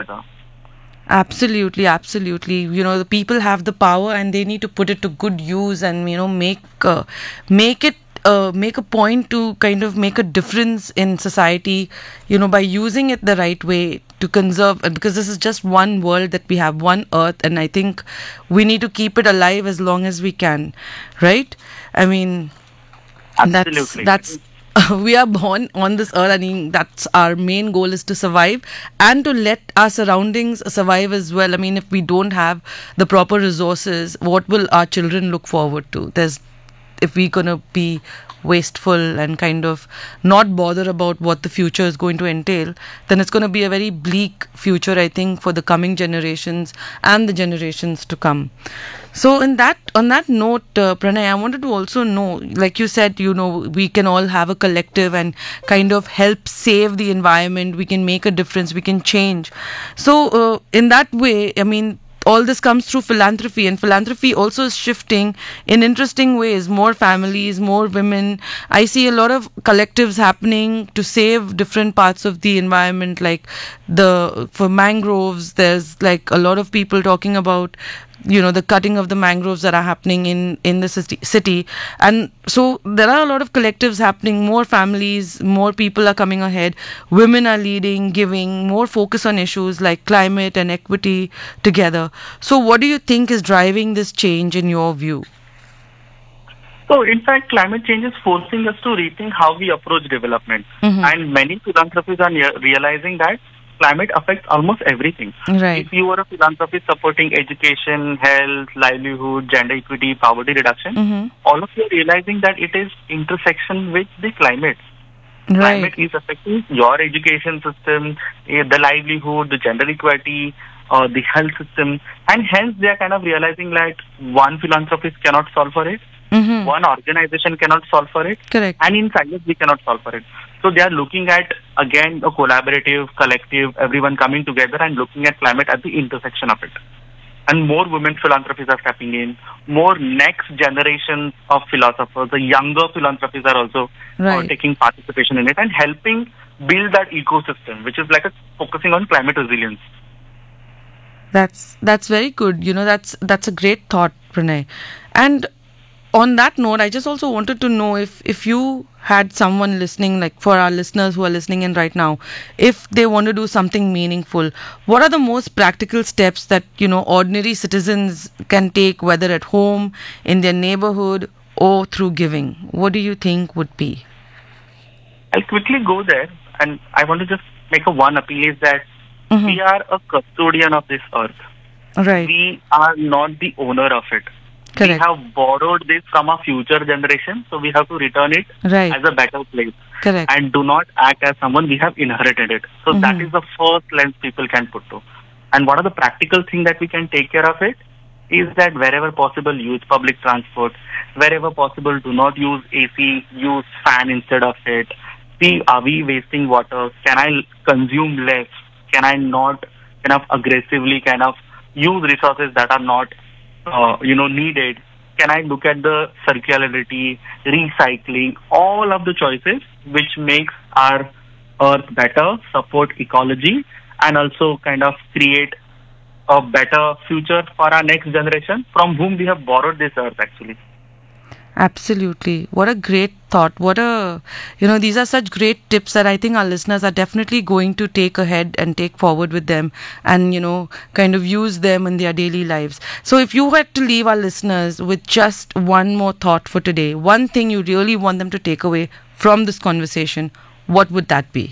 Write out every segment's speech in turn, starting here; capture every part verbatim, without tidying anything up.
together. Absolutely, absolutely. You know, the people have the power and they need to put it to good use and, you know, make uh, make it uh, make a point to kind of make a difference in society, you know, by using it the right way to conserve. And because this is just one world that we have, one earth, and I think we need to keep it alive as long as we can, right? I mean, that's Absolutely. that's we are born on this earth. I mean, that's our main goal, is to survive and to let our surroundings survive as well. I mean, if we don't have the proper resources, what will our children look forward to? There's if we're gonna be wasteful and kind of not bother about what the future is going to entail, then it's going to be a very bleak future, I think, for the coming generations and the generations to come. So in that on that note, uh, Pranay, I wanted to also know, like you said, you know, we can all have a collective and kind of help save the environment. We can make a difference. We can change. So uh, in that way, I mean, all this comes through philanthropy, and philanthropy also is shifting in interesting ways. More families, more women. I see a lot of collectives happening to save different parts of the environment, like the for mangroves. There's like a lot of people talking about, you know, the cutting of the mangroves that are happening in in the city, city. And so there are a lot of collectives happening. More families, more people are coming ahead. Women are leading, giving more focus on issues like climate and equity together. So what do you think is driving this change in your view? So, in fact, climate change is forcing us to rethink how we approach development. Mm-hmm. And many philanthropists are ne- realizing that climate affects almost everything. Right. If you are a philanthropist supporting education, health, livelihood, gender equity, poverty reduction, Mm-hmm. all of you are realizing that it is intersection with the climate. Right. Climate is affecting your education system, eh, the livelihood, the gender equality, uh, the health system, and hence they are kind of realizing that one philanthropist cannot solve for it, Mm-hmm. one organization cannot solve for it, Correct. and in silence we cannot solve for it. So they are looking at, again, a collaborative, collective, everyone coming together and looking at climate at the intersection of it. And more women philanthropists are stepping in. More next generation of philosophers, the younger philanthropists are also uh, Right. taking participation in it and helping build that ecosystem, which is like a, focusing on climate resilience. That's that's very good. You know, that's that's a great thought, Pranay. And on that note, I just also wanted to know if if you had someone listening, like for our listeners who are listening in right now, if they want to do something meaningful, what are the most practical steps that, you know, ordinary citizens can take, whether at home, in their neighborhood, or through giving? What do you think would be? I'll quickly go there, and I want to just make a one appeal is that Mhm. we are a custodian of this earth. Right. We are not the owner of it. Correct. We have borrowed this from our future generation, so we have to return it Right. as a better place. Correct. And do not act as someone we have inherited it. So that Mhm. is the first lens people can put to. And one of the practical things that we can take care of it is that wherever possible, use public transport. Wherever possible, do not use A C, use fan instead of it. See, are we wasting water? Can I consume less? Can I not kind of aggressively kind of use resources that are not, uh, you know, needed? Can I look at the circularity, recycling, all of the choices which makes our earth better, support ecology, and also kind of create a better future for our next generation from whom we have borrowed this earth actually. Absolutely. What a great thought. What a, you know, these are such great tips that I think our listeners are definitely going to take ahead and take forward with them and, you know, kind of use them in their daily lives. So if you had to leave our listeners with just one more thought for today, one thing you really want them to take away from this conversation, what would that be?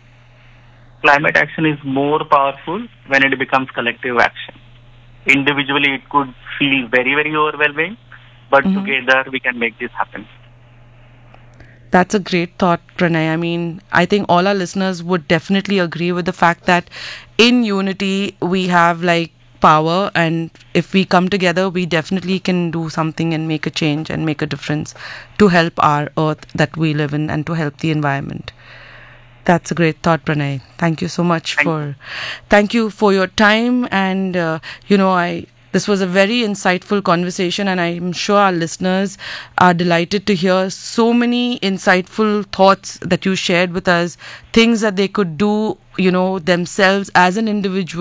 Climate action is more powerful when it becomes collective action. Individually, it could feel very, very overwhelming, but Mhm. together we can make this happen. That's a great thought, Pranay. I mean, I think all our listeners would definitely agree with the fact that in unity we have like power, and if we come together, we definitely can do something and make a change and make a difference to help our earth that we live in and to help the environment. That's a great thought, Pranay. Thank you so much Thank for, thank you for your time. And, uh, you know, I, this was a very insightful conversation, and I'm sure our listeners are delighted to hear so many insightful thoughts that you shared with us, things that they could do, you know, themselves as an individual